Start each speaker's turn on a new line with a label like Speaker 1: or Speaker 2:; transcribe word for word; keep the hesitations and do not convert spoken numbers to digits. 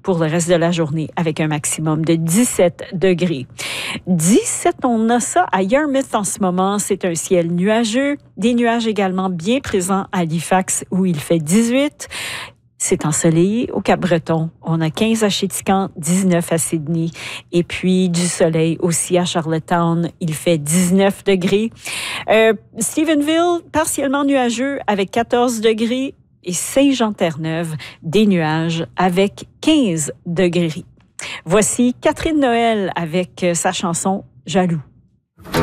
Speaker 1: pour le reste de la journée avec un maximum de dix-sept degrés. dix-sept, on a ça à Yarmouth en ce moment. C'est un ciel nuageux. Des nuages également bien présents à Halifax où il fait dix-huit. C'est ensoleillé au Cap-Breton. On a quinze à Chéticamp, dix-neuf à Sydney. Et puis, du soleil aussi à Charlottetown. Il fait dix-neuf degrés. Euh, Stephenville, partiellement nuageux avec quatorze degrés. Et Saint-Jean-Terre-Neuve, des nuages avec quinze degrés. Voici Catherine Noël avec sa chanson « Jaloux ».